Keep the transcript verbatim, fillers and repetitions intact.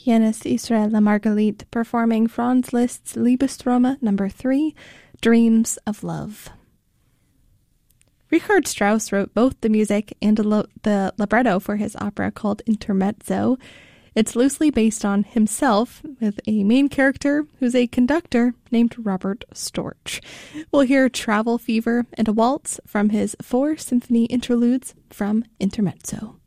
pianist Israel Margalit performing Franz Liszt's Liebestraume number three, Dreams of Love. Richard Strauss wrote both the music and the libretto for his opera called Intermezzo. It's loosely based on himself, with a main character who's a conductor named Robert Storch. We'll hear Travel Fever and a waltz from his four symphony interludes from Intermezzo.